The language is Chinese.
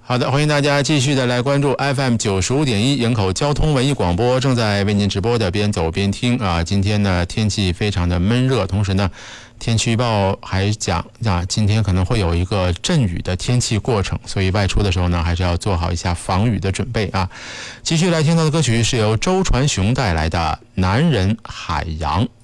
好的，欢迎大家继续的来关注 FM 95.1营口交通文艺广播，正在为您直播的边走边听啊。今天呢天气非常的闷热，同时呢天气预报还讲今天可能会有一个阵雨的天气过程，所以外出的时候呢还是要做好一下防雨的准备啊。继续来听到的歌曲是由周传雄带来的《男人海洋》。